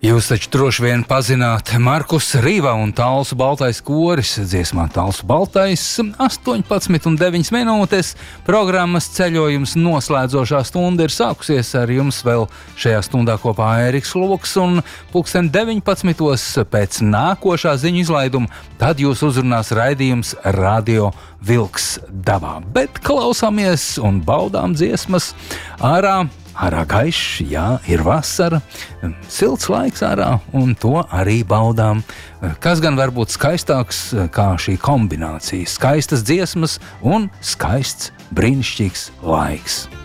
Jūs taču droši vien pazināt Markus Rīva un Talsu Baltais koris dziesmā Talsu Baltais 18,9 minūtes. Programmas ceļojums noslēdzošā stunda ir sākusies ar jums vēl šajā stundā kopā Ēriks Loks un 19:00 pēc nākošā ziņu izlaiduma. Tad jūs uzrunās raidījums Radio Vilks dabā. Bet klausāmies un baudām dziesmas ārā gaišs, jā, ir vasara, silts laiks ārā, un to arī baudām. Kas gan var būt skaistāks kā šī kombinācija? Skaistas dziesmas un skaists, brīnišķīgs laiks.